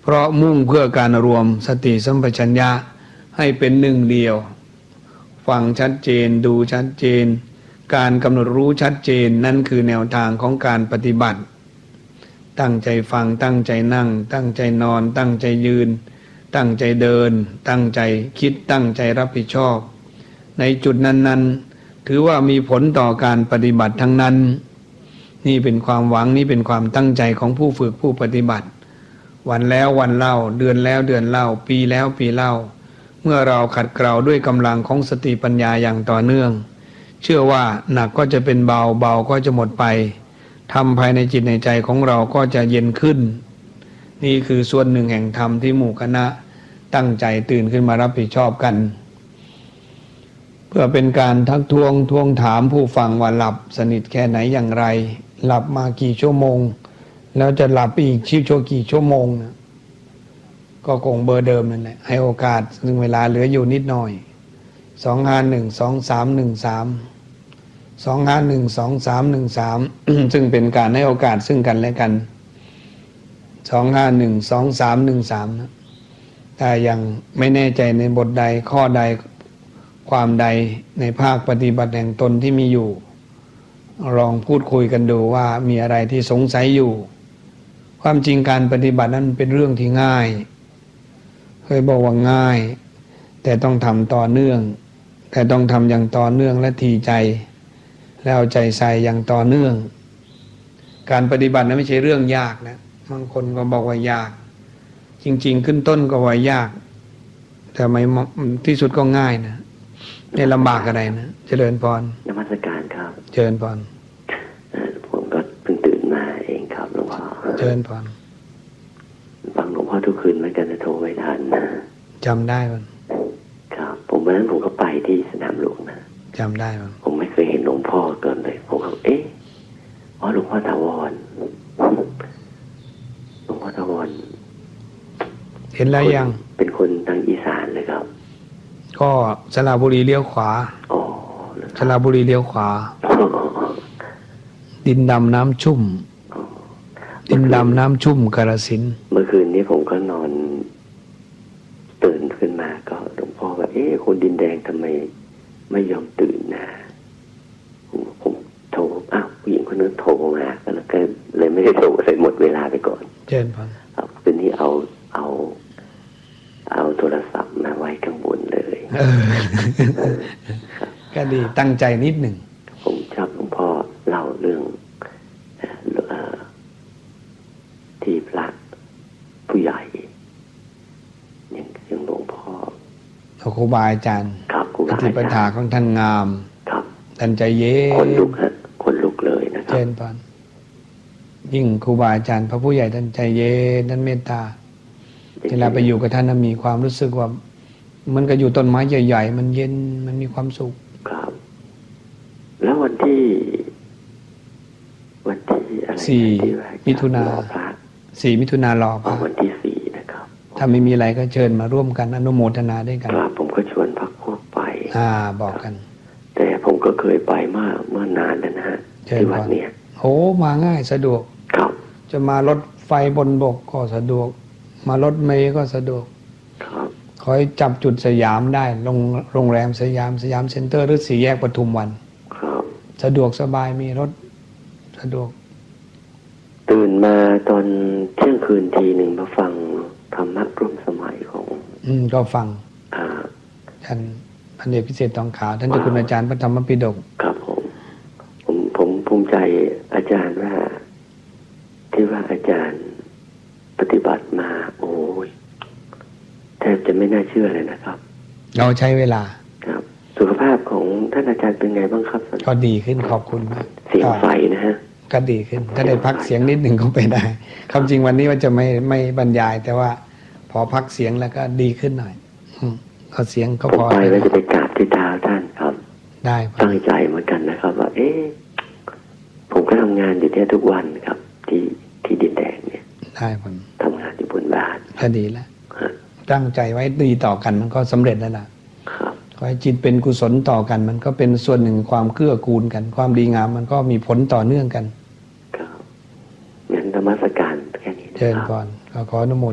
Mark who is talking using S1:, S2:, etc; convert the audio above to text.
S1: เพราะมุ่งเพื่อการรวมสติสัมปชัญญะให้เป็นหนึ่งเดียวฟังชัดเจนดูชัดเจนการกำหนดรู้ชัดเจนนั่นคือแนวทางของการปฏิบัติตั้งใจฟังตั้งใจนั่งตั้งใจนอนตั้งใจยืนตั้งใจเดินตั้งใจคิดตั้งใจรับผิดชอบในจุดนั้นๆถือว่ามีผลต่อการปฏิบัติทั้งนั้นนี่เป็นความหวังนี่เป็นความตั้งใจของผู้ฝึกผู้ปฏิบัติวันแล้ววันเล่าเดือนแล้วเดือนเล่าปีแล้วปีเล่าเมื่อเราขัดเกลาด้วยกำลังของสติปัญญาอย่างต่อเนื่องเชื่อว่าหนักก็จะเป็นเบาเบาก็จะหมดไปธรรมภายในจิตในใจของเราก็จะเย็นขึ้นนี่คือส่วนหนึ่งแห่งธรรมที่หมู่คณะตั้งใจตื่นขึ้นมารับผิดชอบกันเพื่อเป็นการทักท้วงถามผู้ฟังว่าหลับสนิทแค่ไหนอย่างไรหลับมากี่ชั่วโมงแล้วจะหลับอีกกี่ชั่วโมงนะก็คงเบอร์เดิมนั่นแหละให้โอกาสซึ่งเวลาเหลืออยู่นิดหน่อย2512313ซึ่งเป็นการให้โอกาสซึ่งกันและกัน2512313นะถ้ายังไม่แน่ใจในบทใดข้อใดความใดในภาคปฏิบัติแห่งตนที่มีอยู่ลองพูดคุยกันดูว่ามีอะไรที่สงสัยอยู่ความจริงการปฏิบัตินั้นเป็นเรื่องที่ง่ายเคยบอกว่าง่ายแต่ต้องทำต่อเนื่องแต่ต้องทำอย่างต่อเนื่องและถี่ใจแล้วใจใส่อย่างต่อเนื่องการปฏิบัตินั้นไม่ใช่เรื่องยากนะบางคนก็บอกว่ายากจริงๆขึ้นต้นก็ว่ายากแต่ไม่ที่สุดก็ง่ายนะไม่ลำบากอะไรนะเจริญพร
S2: นมัสการครับ
S1: เจริญพร
S2: ผมก็เพิ่งตื่นมาเองครับหลวงพ่อ
S1: เจริญพร
S2: ฟังหลวงพ่อทุกคืนเหมือนกันแต่โทรไม่ทันนะ
S1: จำได้ป่ะ
S2: ครับผมวันนั้นผมก็ไปที่สนามหลวงนะ
S1: จำได้ป่ะ
S2: ผมไม่เคยเห็นหลวงพ่อก่อนเลยผมก็อ๋อหลวงพ่อถาวรหลวงพ่อถาวร
S1: เห็นแล้วยัง
S2: เป็นคนทางอีสานเลยครับ
S1: ก็สระบุรีเลี้ยวขวาสระบุรีเลี้ยวขวาดินดำน้ำชุ่มดินดำน้ำชุ่มกาฬสินธุ์
S2: เมื่อคืนนี้ผมก็นอนตื่นขึ้นมาก็หลวงพ่อว่าคนดินแดงทำไมไม่ยอมตื่นนะผมโทรผู้หญิงคนนึงโทรมาแล้วก็เลยไม่ได้โทรเลยหมดเวลาไปก่อน
S1: เชิญพร
S2: คืนนี้เอาโทรศัพท์มาไว้ข้างบนเลย
S1: ก็ดีตั้งใจนิดหนึ่ง
S2: ผมชอบหลวงพ่อเล่าเรื่องที่พระผู้ใหญ่อย่างหลวงพ่อ
S1: ครูบาอาจารย์ปฏิปทาของท่านงามท่านใจเย็น
S2: คนลุกเลยนะครับ
S1: เชิญพรยิ่งครูบาอาจารย์พระผู้ใหญ่ท่านใจเย็นท่านเมตตาเวลาไปอยู่กับท่านมีความรู้สึกว่ามันก็อยู่ต้นไม้ใหญ่ๆมันเย็นมันมีความสุข
S2: ครับแล้ววันที่อะไร
S1: 4 มิถุนารอพระ
S2: วันที่4นะครับ
S1: ถ้าไม่มีอะไรก็เชิญมาร่วมกันอนุโมทนาด้วยกัน
S2: ครับผมก็ชวนพรรคพวกไป
S1: บอกกัน
S2: แต่ผมก็เคยไปเมื่อนานแล้วนะฮะที่วัดเนี่ย
S1: โอ้มาง่ายสะดวก
S2: ครับ
S1: จะมารถไฟบนบกก็สะดวกมารถเมล์ก็สะดวก
S2: ครับ
S1: ขอให้จับจุดสยามได้โรงแรมสยามเซ็นเตอร์หรือ4 แยกปทุมวัน
S2: ครับ
S1: สะดวกสบายมีรถสะดวก
S2: ตื่นมาตอนเที่ยงคืนทีหนึ่งมาฟังธรรมะร่วมสมัยของ
S1: ก็ฟังท่านพันเอกพิเศษทองขาวท่านเจ้าคุณอาจารย์พระธรรมปิฎก
S2: ครับผมภูมิใจอาจารย์ว่าที่ว่าอาจารย์ปฏิบัติมาโอ้ยแทบจะไม่น่าเชื่อเลยนะครับ
S1: เราใช้เวลา
S2: ครับสุขภาพของท่านอาจารย์เป็นไงบ้างครับ
S1: ก็ดีขึ้นขอบคุณมาก
S2: เสียงไฟนะฮะ
S1: ก็ดีขึ้นถ้าได้พักเสียงนิดหนึ่งก็ไปได้ความจริงวันนี้ว่าจะไม่บรรยายแต่ว่าพอพักเสียงแล้วก็ดีขึ้นหน่อยก็เสียงก็พอ
S2: ไปแล้วจะไปกราบที่เท้าท่านครับ
S1: ได้
S2: ตั้งใจเหมือนกันนะครับว่าผมก็ทำงานอยู่ที่ทุกวันครับที่ดินแดงเนี่ย
S1: ได้ผม
S2: ทำงานอยู่บนบ้าน
S1: ก็ดีแล้วตั้งใจไว้ดีต่อกันมันก็สำเร็จแล้วล่ะขอให้จิตเป็นกุศลต่อกันมันก็เป็นส่วนหนึ่งความเกื้อกูลกันความดีงามมันก็มีผลต่อเนื่องกัน
S2: ครับงั้นนมัสการแค่นี้
S1: เชิญพรขออนุโม